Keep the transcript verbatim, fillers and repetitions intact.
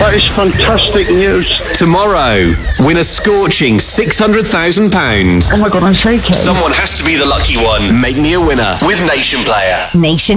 That is fantastic news. Tomorrow, win a scorching six hundred thousand pounds. Oh my God, I'm shaking. Someone has to be the lucky one. Make me a winner with Nation Player. Nation